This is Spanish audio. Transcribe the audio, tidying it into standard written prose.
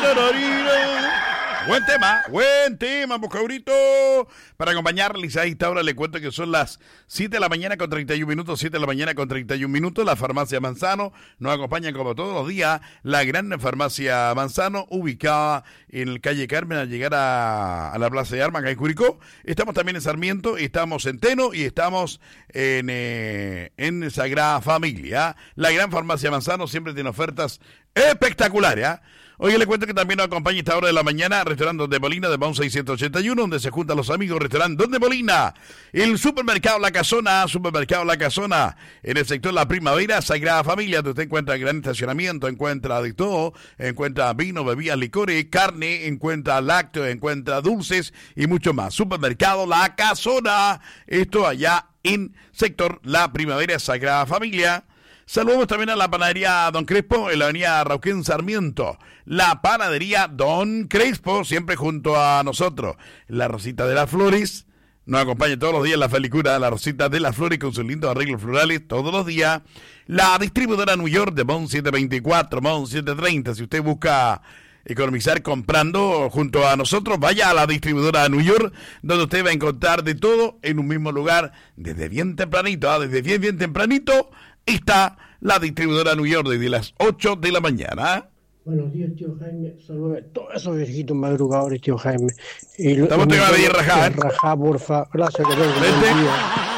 Buen tema, Bocaurito. Para acompañarles a esta hora le cuento que son las 7 de la mañana con 31 minutos, 7 de la mañana con 31 minutos. La farmacia Manzano nos acompaña como todos los días. La gran farmacia Manzano, ubicada en el calle Carmen al llegar a la Plaza de Armas, acá en Curicó. Estamos también en Sarmiento, estamos en Teno y estamos en Sagrada Familia. La gran farmacia Manzano siempre tiene ofertas espectaculares, ¿eh? Hoy le cuento que también nos acompaña a esta hora de la mañana Restaurante Donde Molina de Baun 681, donde se juntan los amigos. Restaurante Donde Molina, el Supermercado La Casona, en el sector La Primavera, Sagrada Familia, donde usted encuentra gran estacionamiento, encuentra de todo, encuentra vino, bebidas, licores, carne, encuentra lácteos, encuentra dulces y mucho más. Supermercado La Casona, esto allá en sector La Primavera, Sagrada Familia. Saludamos también a la panadería Don Crespo en la avenida Rauquén Sarmiento. La panadería Don Crespo, siempre junto a nosotros. La Rosita de las Flores nos acompaña todos los días la felicura. La Rosita de las Flores con sus lindos arreglos florales todos los días. La distribuidora New York de Mon 724, Mon 730. Si usted busca economizar comprando junto a nosotros, vaya a la distribuidora New York, donde usted va a encontrar de todo en un mismo lugar desde bien tempranito. Desde bien tempranito está la distribuidora New York desde las 8 de la mañana. Buenos días, tío Jaime. Saludos a todos esos viejitos madrugadores, tío Jaime. Estamos te va a pedir rajá, rajá, porfa. Gracias, que tengo un buen día.